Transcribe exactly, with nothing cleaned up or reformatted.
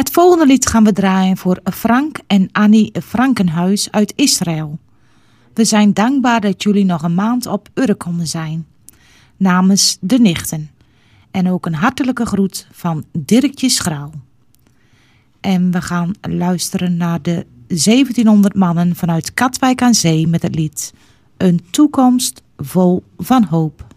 Het volgende lied gaan we draaien voor Frank en Annie Frankenhuis uit Israël. We zijn dankbaar dat jullie nog een maand op Urk konden zijn. Namens de nichten. En ook een hartelijke groet van Dirkje Schrouw. En we gaan luisteren naar de zeventienhonderd mannen vanuit Katwijk aan Zee met het lied Een toekomst vol van hoop.